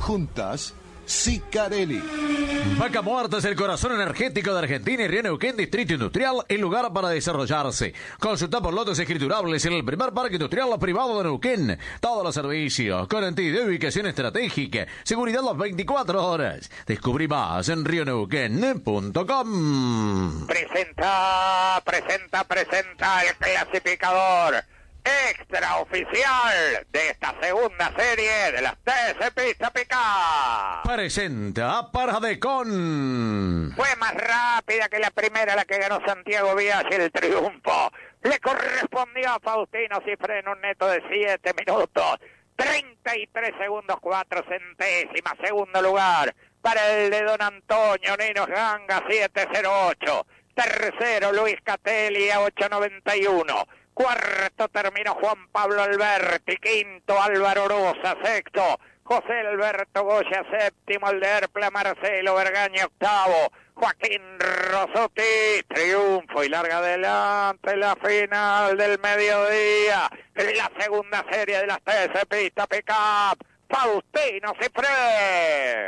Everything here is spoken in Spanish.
Juntas, Sicarelli. Vaca Muerta es el corazón energético de Argentina y Río Neuquén, Distrito Industrial, el lugar para desarrollarse. Consulta por lotes escriturables en el primer parque industrial privado de Neuquén. Todos los servicios, garantía de ubicación estratégica, seguridad las 24 horas. Descubrí más en rioneuquén.com. Presenta el clasificador extraoficial de esta segunda serie de las TC Pista Pickup. Presenta Paradecon. Fue más rápida que la primera, la que ganó Santiago Biaggi el triunfo. Le correspondió a Faustino Cifré en un neto de 7 minutos. 33 segundos 4 centésimas. Segundo lugar para el de Don Antonio Ninos Ganga, 708. Tercero Luis Catelli a 891. Cuarto terminó Juan Pablo Alberti. Quinto Álvaro Rosa. Sexto José Alberto Goya. Séptimo el de Erpla Marcelo Vergaña. Octavo Joaquín Rosotti. Triunfo y larga adelante la final del mediodía. La segunda serie de las TC Pista Pickup. Faustino Cifré.